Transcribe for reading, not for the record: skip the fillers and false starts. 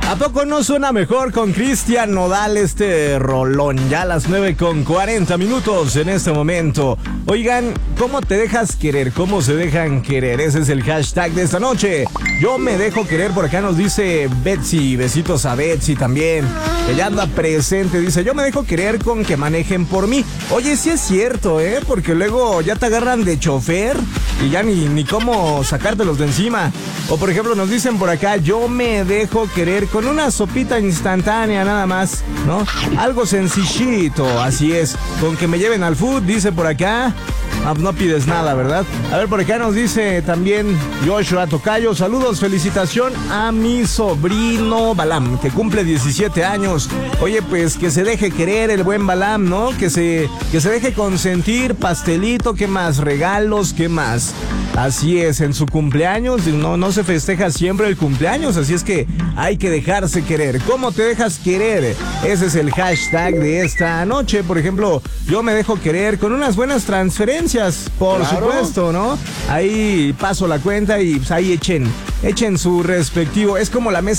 ¿A poco no suena mejor con Cristian Nodal este rolón? Ya a las 9:40 en este momento. Oigan, ¿cómo te dejas querer? ¿Cómo se dejan querer? Ese es el hashtag de esta noche. Yo me dejo querer, por acá nos dice Betsy. Besitos a Betsy también. Ella anda presente, dice, yo me dejo querer con que manejen por mí. Oye, sí es cierto, porque luego ya te agarran de chofer y ya ni cómo sacártelos de encima. O por ejemplo nos dicen por acá, yo me dejo querer con una sopita instantánea nada más, ¿no? Algo sencillito, así es. Con que me lleven al food, dice por acá. No pides nada, ¿verdad? A ver, por acá nos dice también Joshua Tocayo, saludos, felicitación a mi sobrino Balam, que cumple 17 años. Oye, pues que se deje querer el buen Balam, ¿no? Que se deje consentir, pastelito, ¿qué más? Regalos, ¿qué más? Así es, en su cumpleaños no se festeja siempre el cumpleaños, así es que hay que dejarse querer. ¿Cómo te dejas querer? Ese es el hashtag de esta noche. Por ejemplo, yo me dejo querer con unas buenas transferencias, por supuesto, ¿no? Ahí paso la cuenta y pues ahí echen su respectivo. Es como la mesa